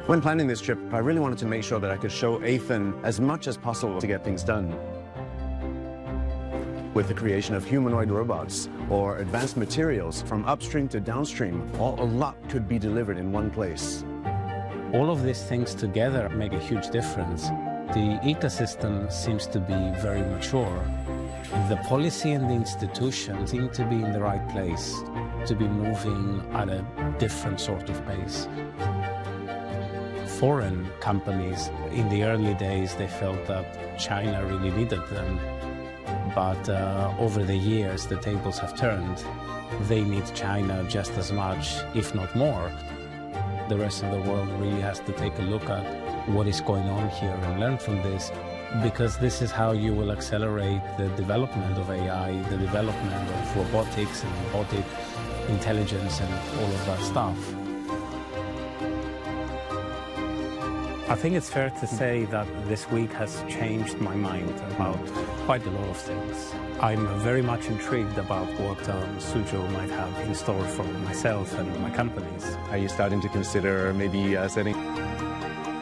When planning this trip, I really wanted to make sure that I could show Ethan as much as possible to get things done. With the creation of humanoid robots or advanced materials from upstream to downstream, a lot could be delivered in one place. All of these things together make a huge difference. The ecosystem seems to be very mature. The policy and the institution seem to be in the right place, to be moving at a different sort of pace. Foreign companies, in the early days, they felt that China really needed them. But over the years, the tables have turned. They need China just as much, if not more. The rest of the world really has to take a look at what is going on here and learn from this, because this is how you will accelerate the development of AI, the development of robotics and robotic intelligence and all of that stuff. I think it's fair to say that this week has changed my mind about quite a lot of things. I'm very much intrigued about what Suzhou might have in store for myself and my companies. Are you starting to consider maybe setting